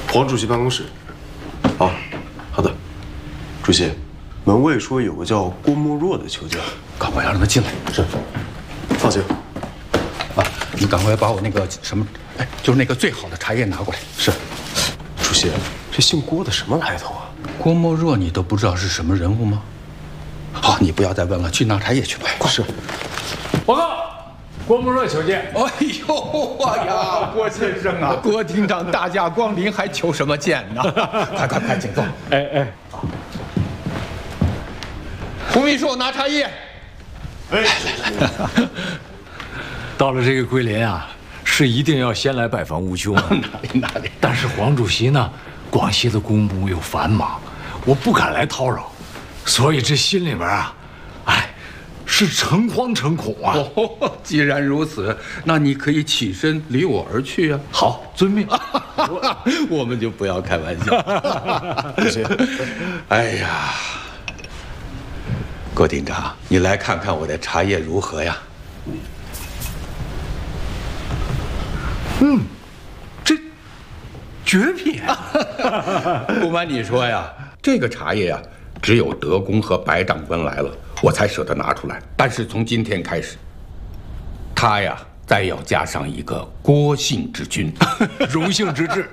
黄主席办公室。哦，好的。主席，门卫说有个叫郭沫若的囚监， 赶快让他进来。 是。放心。 啊，你赶快把我那个什么，哎，就是那个最好的茶叶拿过来。 是。主席，这姓郭的什么来头啊？ 郭沫若你都不知道是什么人物吗？好，你不要再问了，去拿茶叶去吧。快。是。 报告，郭沫若求见。 哎呦哎呀，郭先生啊，郭厅长大驾光临，还求什么见呢？快，请坐。 哎， 胡秘书拿茶叶。 哎， 来。到了这个桂林啊，是一定要先来拜访吴兄。 哪里？ 但是黄主席呢，广西的公务又繁忙，我不敢来叨扰，所以这心里边啊，哎，是诚惶诚恐啊。 哦，既然如此，那你可以起身离我而去啊。 好，遵命。 我们就不要开玩笑。 主席， 哎呀，郭厅长，你来看看我的茶叶如何呀？ 这绝品啊！ 不瞒你说呀，这个茶叶呀，只有德公和白长官来了，我才舍得拿出来。但是从今天开始，他呀，再要加上一个郭姓之君， 荣幸之至。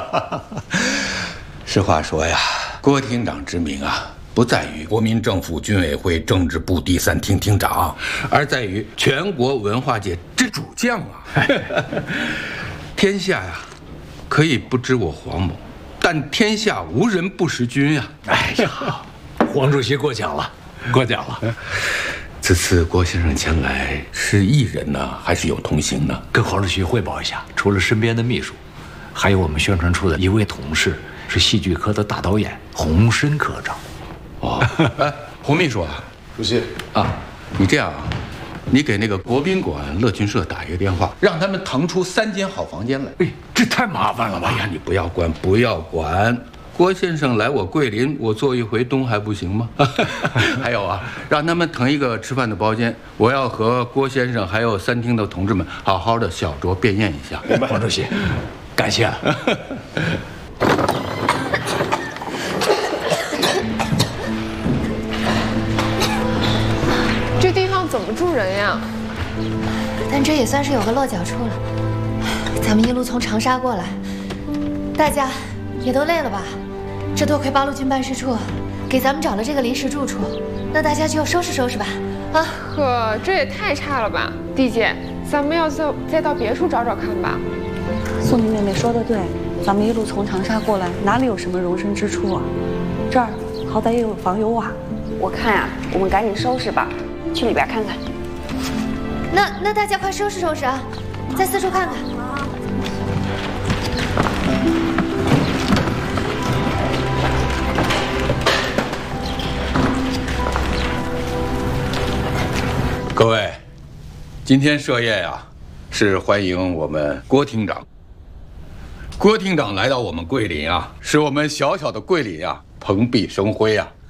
实话说呀，郭厅长之名啊，不在于国民政府军委会政治部第3厅厅长，而在于全国文化界之主将啊！天下呀，可以不知我黄某，但天下无人不识君呀！ 哎呀，黄主席过奖了，过奖了。 此次郭先生前来是一人呢，还是有同行呢？ 跟黄主席汇报一下，除了身边的秘书，还有我们宣传处的一位同事，是戏剧科的大导演洪深科长。 哦，哎，洪秘书啊， 主席啊，你这样啊，你给那个国宾馆乐群社打一个电话，让他们腾出3间好房间来。 哎，这太麻烦了吧？ 哎呀，你不要管，不要管。郭先生来我桂林，我做一回东还不行吗？还有啊，让他们腾一个吃饭的包间，我要和郭先生还有3厅的同志们好好的小酌便宴一下。 黄主席，感谢了。 这地方怎么住人呀？ 但这也算是有个落脚处了。咱们一路从长沙过来，大家也都累了吧？这多亏八路军办事处给咱们找了这个临时住处，那大家就要收拾收拾吧。啊， 可这也太差了吧，弟姐，咱们要再到别处找找看吧。 宋妮妹妹说的对，咱们一路从长沙过来，哪里有什么容身之处啊？这儿好歹也有房有瓦。 我看呀，我们赶紧收拾吧，去里边看看。 那大家快收拾收拾啊，再四处看看。 各位，今天设宴呀，是欢迎我们郭厅长。郭厅长来到我们桂林啊，使我们小小的桂林啊蓬荜生辉啊。